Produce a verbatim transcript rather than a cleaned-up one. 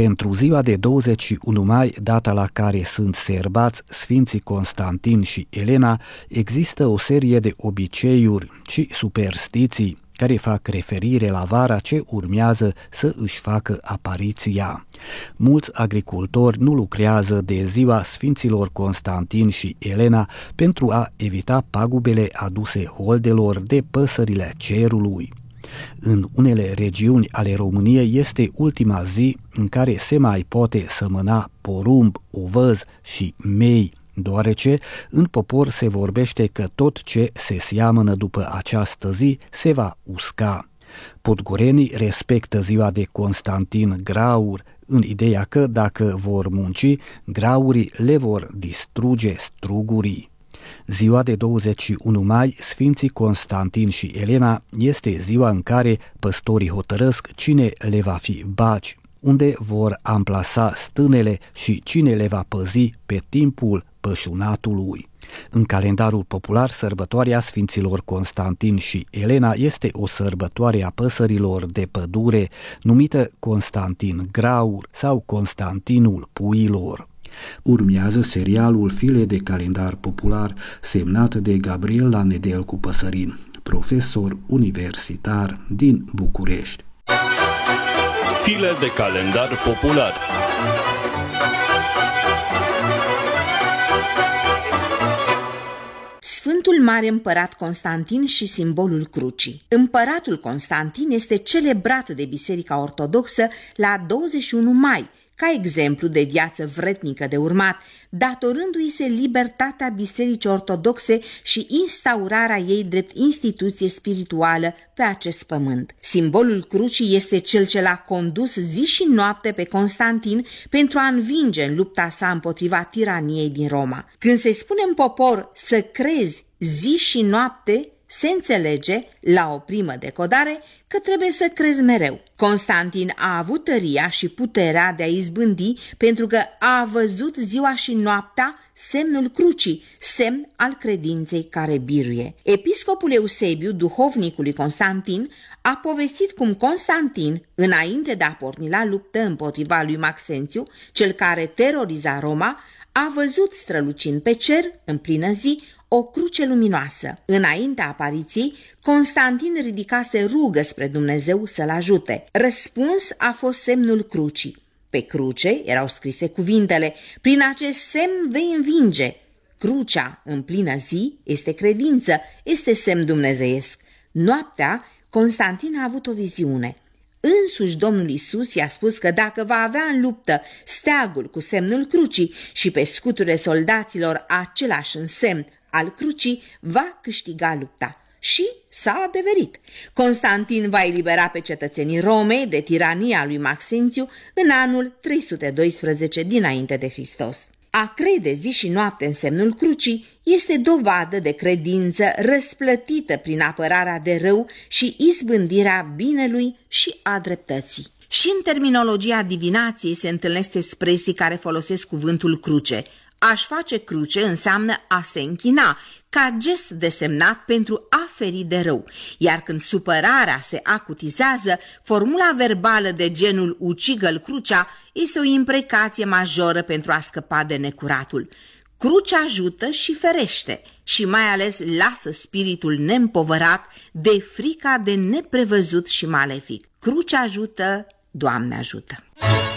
Pentru ziua de douăzeci și unu mai, data la care sunt sărbați Sfinții Constantin și Elena, există o serie de obiceiuri și superstiții care fac referire la vara ce urmează să își facă apariția. Mulți agricultori nu lucrează de ziua Sfinților Constantin și Elena pentru a evita pagubele aduse holdelor de păsările cerului. În unele regiuni ale României este ultima zi în care se mai poate sămâna porumb, ovăz și mei, deoarece în popor se vorbește că tot ce se seamănă după această zi se va usca. Podgorenii respectă ziua de Constantin Graur, în ideea că dacă vor munci, graurii le vor distruge strugurii. Ziua de douăzeci și unu mai, Sfinții Constantin și Elena, este ziua în care păstorii hotărăsc cine le va fi baci, unde vor amplasa stânele și cine le va păzi pe timpul pășunatului. În calendarul popular, sărbătoarea Sfinților Constantin și Elena este o sărbătoare a păsărilor de pădure, numită Constantin Graur sau Constantinul Puilor. Urmează serialul File de calendar popular, semnat de Gabriela Nedelcu Păsărin, profesor universitar din București. File de calendar popular. Sfântul Mare Împărat Constantin și simbolul crucii. Împăratul Constantin este celebrat de Biserica Ortodoxă la douăzeci și unu mai, ca exemplu de viață vretnică de urmat, datorându-i se libertatea Bisericii Ortodoxe și instaurarea ei drept instituție spirituală pe acest pământ. Simbolul crucii este cel ce l-a condus zi și noapte pe Constantin pentru a învinge în lupta sa împotriva tiraniei din Roma. Când se spune în popor să crezi zi și noapte, se înțelege, la o primă decodare, că trebuie să crezi mereu. Constantin a avut tăria și puterea de a izbândi pentru că a văzut ziua și noaptea semnul crucii, semn al credinței care biruie. Episcopul Eusebiu, duhovnicul lui Constantin, a povestit cum Constantin, înainte de a porni la luptă împotriva lui Maxențiu, cel care teroriza Roma, a văzut strălucind pe cer, în plină zi, o cruce luminoasă. Înaintea apariției, Constantin ridicase rugă spre Dumnezeu să-l ajute. Răspuns a fost semnul crucii. Pe cruce erau scrise cuvintele: prin acest semn vei învinge. Crucea, în plină zi, este credință, este semn dumnezeiesc. Noaptea, Constantin a avut o viziune. Însuși Domnul Iisus i-a spus că dacă va avea în luptă steagul cu semnul crucii și pe scuturile soldaților același însemn al crucii, va câștiga lupta. Și s-a adeverit. Constantin va elibera pe cetățenii Romei de tirania lui Maxențiu în anul trei sute doisprezece dinainte de Hristos. A crede zi și noapte în semnul crucii este dovadă de credință răsplătită prin apărarea de rău și izbândirea binelui și a dreptății. Și în terminologia divinației se întâlnesc expresii care folosesc cuvântul cruce. A-și face cruce înseamnă a se închina, ca gest desemnat pentru a feri de rău, iar când supărarea se acutizează, formula verbală de genul ucigă-l crucea este o imprecație majoră pentru a scăpa de necuratul. Crucea ajută și ferește și mai ales lasă spiritul neîmpovărat de frica de neprevăzut și malefic. Crucea ajută, Doamne ajută!